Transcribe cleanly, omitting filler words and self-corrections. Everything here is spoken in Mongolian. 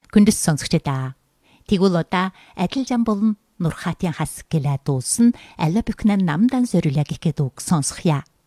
Хүндэс сонсогчдаа. Тэгвэл одоо адил зам болон нурхаатын хас гэлээ дуулсан алла бөхнэн намдан зориулаг ихэд үг сонсхья.